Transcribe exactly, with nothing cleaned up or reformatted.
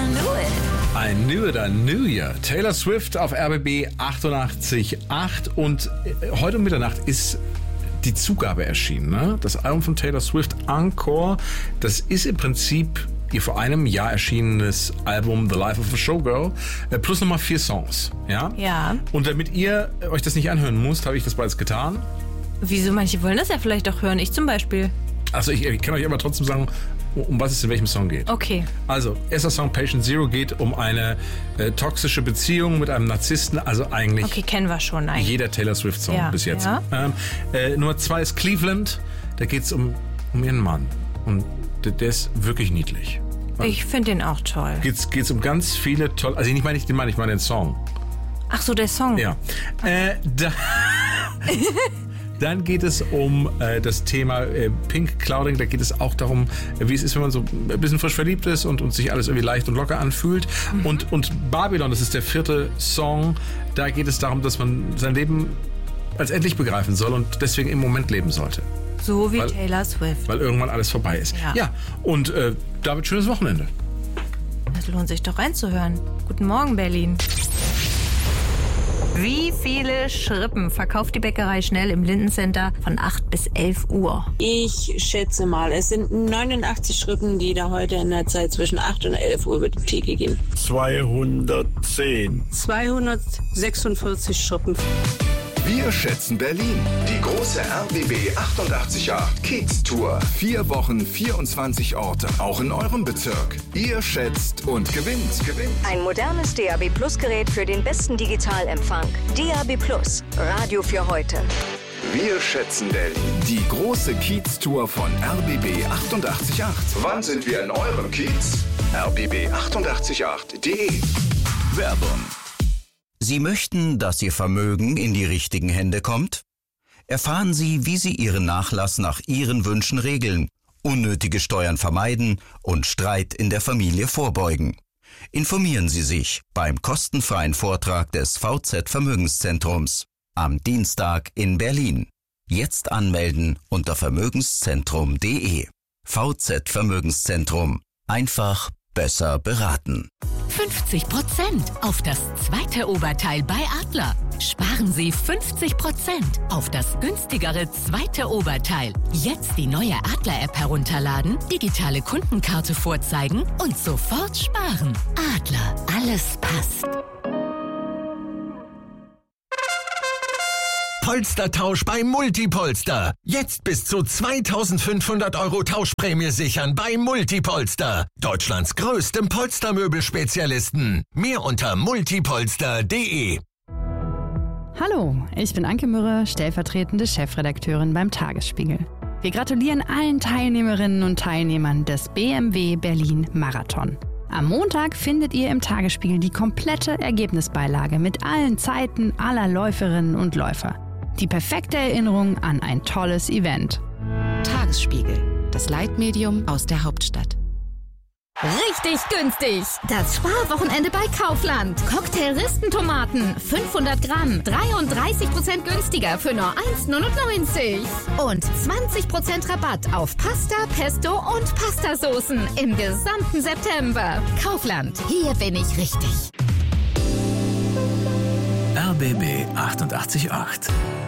I knew it, I knew ya. Taylor Swift auf R B B achtundachtzig Komma acht und heute um Mitternacht ist die Zugabe erschienen. Ne? Das Album von Taylor Swift, Encore, das ist im Prinzip ihr vor einem Jahr erschienenes Album The Life of a Showgirl, plus nochmal vier Songs. Ja? Ja. Und damit ihr euch das nicht anhören müsst, habe ich das bereits getan. Wieso? Manche wollen das ja vielleicht auch hören. Ich zum Beispiel. Also ich, ich kann euch aber trotzdem sagen, um was es in welchem Song geht. Okay. Also, erster Song, Patient Zero, geht um eine äh, toxische Beziehung mit einem Narzissten. Also eigentlich Okay, kennen wir schon eigentlich. jeder Taylor Swift-Song Ja, bis jetzt. ja. Ähm, äh, Nummer zwei ist Cleveland. Da geht es um, um ihren Mann. Und der, der ist wirklich niedlich. Ich finde den auch toll. Geht's, geht's um ganz viele tolle... Also ich meine nicht den Mann, ich meine den Song. Ach so, der Song. Ja. Äh, da... Dann geht es um äh, das Thema äh, Pink Clouding. Da geht es auch darum, wie es ist, wenn man so ein bisschen frisch verliebt ist und, und sich alles irgendwie leicht und locker anfühlt. Mhm. Und, und Babylon, das ist der vierte Song. Da geht es darum, dass man sein Leben als endlich begreifen soll und deswegen im Moment leben sollte. So wie weil, Taylor Swift. Weil irgendwann alles vorbei ist. Ja, ja und äh, David, schönes Wochenende. Das lohnt sich doch reinzuhören. Guten Morgen, Berlin. Wie viele Schrippen verkauft die Bäckerei Schnell im Lindencenter von acht bis elf Uhr? Ich schätze mal, es sind neunundachtzig Schrippen, die da heute in der Zeit zwischen acht und elf Uhr über die Theke gehen. zweihundertzehn. zweihundertsechsundvierzig Schrippen. Wir schätzen Berlin. Die große R B B achtundachtzig Komma acht Kiez Tour. Vier Wochen, vierundzwanzig Orte, auch in eurem Bezirk. Ihr schätzt und gewinnt. gewinnt. Ein modernes D A B Plus Gerät für den besten Digitalempfang. D A B Plus, Radio für heute. Wir schätzen Berlin. Die große Kiez Tour von R B B achtundachtzig Komma acht. Wann sind wir in eurem Kiez? R B B achtundachtzig Komma acht punkt de. Werbung. Sie möchten, dass Ihr Vermögen in die richtigen Hände kommt? Erfahren Sie, wie Sie Ihren Nachlass nach Ihren Wünschen regeln, unnötige Steuern vermeiden und Streit in der Familie vorbeugen. Informieren Sie sich beim kostenfreien Vortrag des V Z Vermögenszentrums am Dienstag in Berlin. Jetzt anmelden unter vermögenszentrum punkt de. V Z Vermögenszentrum. Einfach besser beraten. fünfzig Prozent auf das zweite Oberteil bei Adler. Sparen Sie fünfzig Prozent auf das günstigere zweite Oberteil. Jetzt die neue Adler-App herunterladen, digitale Kundenkarte vorzeigen und sofort sparen. Adler, alles passt. Polstertausch bei Multipolster. Jetzt bis zu zweitausendfünfhundert Euro Tauschprämie sichern bei Multipolster. Deutschlands größtem Polstermöbelspezialisten. Mehr unter multipolster punkt de. Hallo, ich bin Anke Mürre, stellvertretende Chefredakteurin beim Tagesspiegel. Wir gratulieren allen Teilnehmerinnen und Teilnehmern des B M W Berlin Marathon. Am Montag findet ihr im Tagesspiegel die komplette Ergebnisbeilage mit allen Zeiten aller Läuferinnen und Läufer. Die perfekte Erinnerung an ein tolles Event. Tagesspiegel, das Leitmedium aus der Hauptstadt. Richtig günstig! Das Sparwochenende bei Kaufland. Cocktail-Ristentomaten, fünfhundert Gramm, dreiunddreißig Prozent günstiger für nur eins neunundneunzig. Und zwanzig Prozent Rabatt auf Pasta, Pesto und Pastasoßen im gesamten September. Kaufland, hier bin ich richtig. R B B achtundachtzig Komma acht.